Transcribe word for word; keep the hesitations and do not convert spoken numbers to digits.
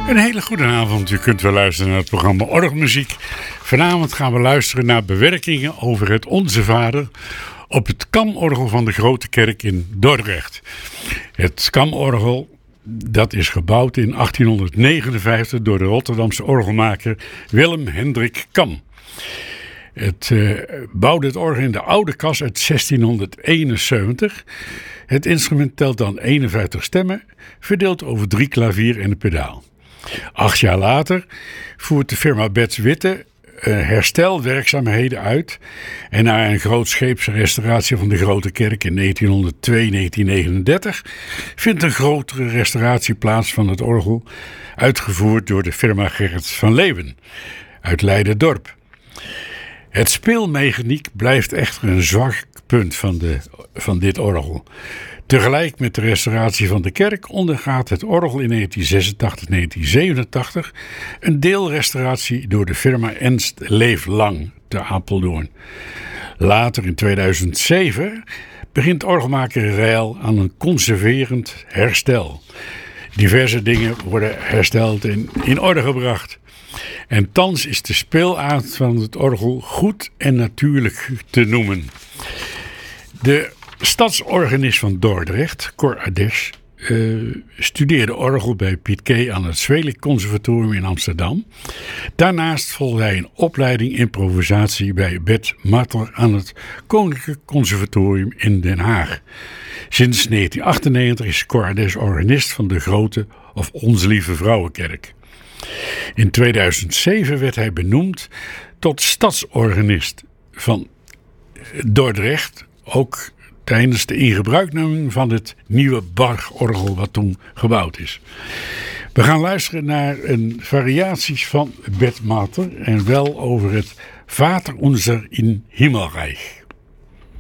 Een hele goede avond. U kunt wel luisteren naar het programma Orgelmuziek. Vanavond gaan we luisteren naar bewerkingen over het Onze Vader op het kamorgel van de Grote Kerk in Dordrecht. Het kamorgel dat is gebouwd in achttienhonderdnegenenvijftig door de Rotterdamse orgelmaker Willem Hendrik Kam. Het uh, bouwde het orgel in de oude kas uit zestienhonderdeenenzeventig. Het instrument telt dan eenenvijftig stemmen, verdeeld over drie klavier en een pedaal. Acht jaar later voert de firma Bets Witte uh, herstelwerkzaamheden uit. En na een grootscheepse restauratie van de Grote Kerk in negentienhonderdtwee tot negentienhonderdnegenendertig vindt een grotere restauratie plaats van het orgel, uitgevoerd door de firma Gerrit van Leeuwen uit Leiden-Dorp. Het speelmechaniek blijft echter een zwak punt van, de, van dit orgel. Tegelijk met de restauratie van de kerk ondergaat het orgel in negentien zesentachtig tot negentien zevenentachtig een deelrestauratie door de firma Ernst Leeflang te Apeldoorn. Later in tweeduizend zeven begint orgelmaker Rijl aan een conserverend herstel. Diverse dingen worden hersteld en in orde gebracht. En thans is de speelaard van het orgel goed en natuurlijk te noemen. De stadsorganist van Dordrecht, Cor Ades, uh, studeerde orgel bij Piet Kee aan het Zweelik Conservatorium in Amsterdam. Daarnaast volgde hij een opleiding improvisatie bij Bert Matter aan het Koninklijk Conservatorium in Den Haag. Sinds negentien achtennegentig is Cor Ades organist van de Grote of Onze Lieve Vrouwenkerk. In tweeduizend zeven werd hij benoemd tot stadsorganist van Dordrecht, ook tijdens de ingebruikneming van het nieuwe Bach-orgel wat toen gebouwd is. We gaan luisteren naar een variaties van Bert Matter en wel over het Vater unser in Himmelreich.